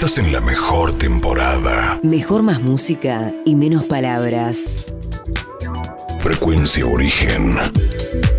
Estás en la mejor temporada. Mejor más música y menos palabras. Frecuencia Origen.